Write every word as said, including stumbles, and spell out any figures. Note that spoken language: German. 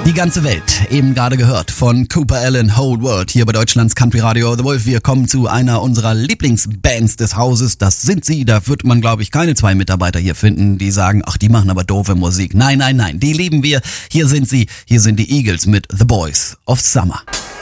Die ganze Welt, eben gerade gehört von Cooper Alan, Whole World, hier bei Deutschlands Country Radio The Wolf. Wir kommen zu einer unserer Lieblingsbands des Hauses. Das sind sie. Da wird man, glaube ich, keine zwei Mitarbeiter hier finden, die sagen, ach, die machen aber doofe Musik. Nein, nein, nein, die lieben wir. Hier sind sie. Hier sind die Eagles mit The Boys of Summer.